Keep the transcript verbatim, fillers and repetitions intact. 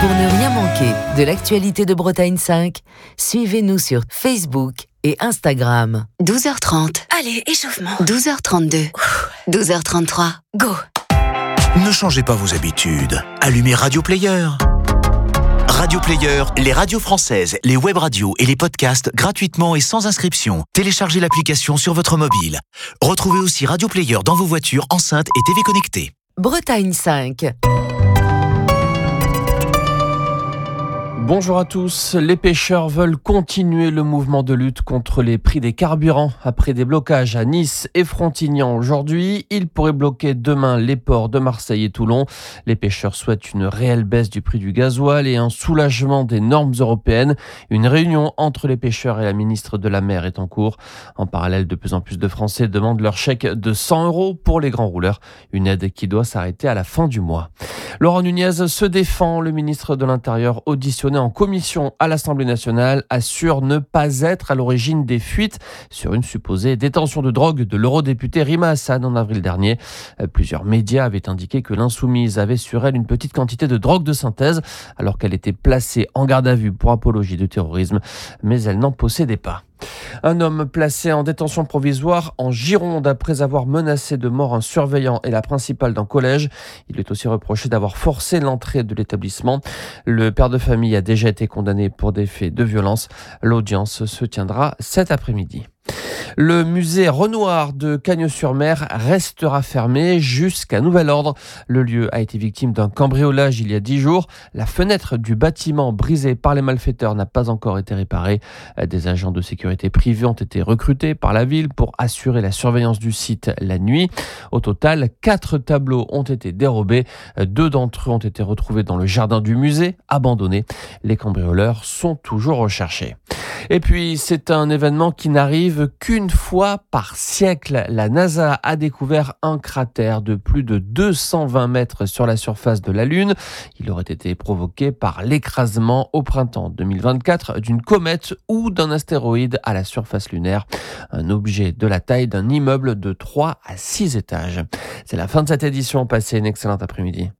Pour ne rien manquer de l'actualité de Bretagne cinq, suivez-nous sur Facebook et Instagram. douze heures trente. Allez, échauffement. douze heures trente-deux. douze heures trente-trois. Go. Ne changez pas vos habitudes. Allumez Radio Player. Radio Player, les radios françaises, les web radios et les podcasts gratuitement et sans inscription. Téléchargez l'application sur votre mobile. Retrouvez aussi Radio Player dans vos voitures, enceintes et T V connectées. Bretagne cinq. Bonjour à tous. Les pêcheurs veulent continuer le mouvement de lutte contre les prix des carburants. Après des blocages à Nice et Frontignan aujourd'hui, ils pourraient bloquer demain les ports de Marseille et Toulon. Les pêcheurs souhaitent une réelle baisse du prix du gasoil et un soulagement des normes européennes. Une réunion entre les pêcheurs et la ministre de la Mer est en cours. En parallèle, de plus en plus de Français demandent leur chèque de cent euros pour les grands rouleurs. Une aide qui doit s'arrêter à la fin du mois. Laurent Nunez se défend. Le ministre de l'Intérieur, auditionné en commission à l'Assemblée nationale, assure ne pas être à l'origine des fuites sur une supposée détention de drogue de l'eurodéputé Rima Hassan en avril dernier. Plusieurs médias avaient indiqué que l'insoumise avait sur elle une petite quantité de drogue de synthèse alors qu'elle était placée en garde à vue pour apologie de terrorisme, mais elle n'en possédait pas. Un homme placé en détention provisoire en Gironde après avoir menacé de mort un surveillant et la principale d'un collège. Il est aussi reproché d'avoir forcé l'entrée de l'établissement. Le père de famille a déjà été condamné pour des faits de violence. L'audience se tiendra cet après-midi. Le musée Renoir de Cagnes-sur-Mer restera fermé jusqu'à nouvel ordre. Le lieu a été victime d'un cambriolage il y a dix jours. La fenêtre du bâtiment brisée par les malfaiteurs n'a pas encore été réparée. Des agents de sécurité privés ont été recrutés par la ville pour assurer la surveillance du site la nuit. Au total, quatre tableaux ont été dérobés. Deux d'entre eux ont été retrouvés dans le jardin du musée, abandonnés. Les cambrioleurs sont toujours recherchés. Et puis, c'est un événement qui n'arrive qu'une fois par siècle. La NASA a découvert un cratère de plus de deux cent vingt mètres sur la surface de la Lune. Il aurait été provoqué par l'écrasement au printemps deux mille vingt-quatre d'une comète ou d'un astéroïde à la surface lunaire. Un objet de la taille d'un immeuble de trois à six étages. C'est la fin de cette édition. Passez une excellente après-midi.